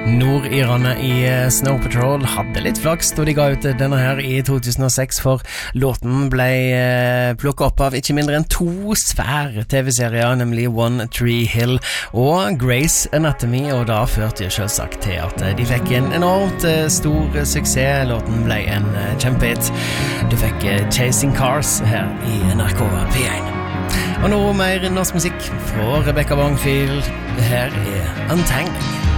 Nordirerne i Snow Patrol hadde litt flaks da de ga ut denne her i 2006, for låten ble plukket opp av ikke mindre enn 2 svære TV-serier, nemlig One Tree Hill og Grey's Anatomy, og da førte det selvsagt til at de fikk en enormt stor suksess. Låten ble en kjempehit. Du fikk Chasing Cars her i NRK P1. Og nå mer norsk musikk fra Rebecca Bongfield. Her er Untangling.